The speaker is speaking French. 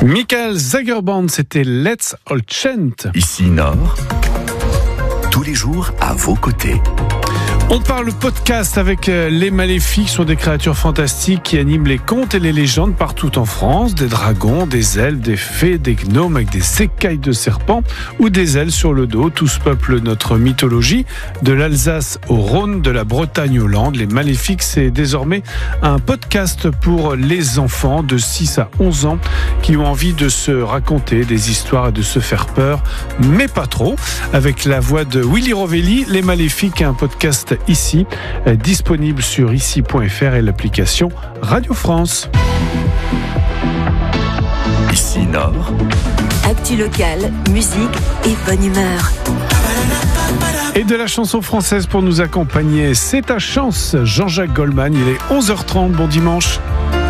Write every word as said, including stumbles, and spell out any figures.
Michael Zagerband, c'était Let's All Chant. Ici Nord, tous les jours à vos côtés. On parle podcast avec les Maléfiques, sont des créatures fantastiques qui animent les contes et les légendes partout en France. Des dragons, des elfes, des fées, des gnomes avec des écailles de serpents ou des ailes sur le dos. Tous peuplent notre mythologie. De l'Alsace au Rhône, de la Bretagne aux Landes, les Maléfiques, c'est désormais un podcast pour les enfants de six à onze ans qui ont envie de se raconter des histoires et de se faire peur, mais pas trop. Avec la voix de Willy Rovelli, les Maléfiques, un podcast ici, disponible sur ici point f r et l'application Radio France. Ici Nord. Actu locale, musique et bonne humeur. Et de la chanson française pour nous accompagner, c'est ta chance, Jean-Jacques Goldman. Il est onze heures trente, bon dimanche.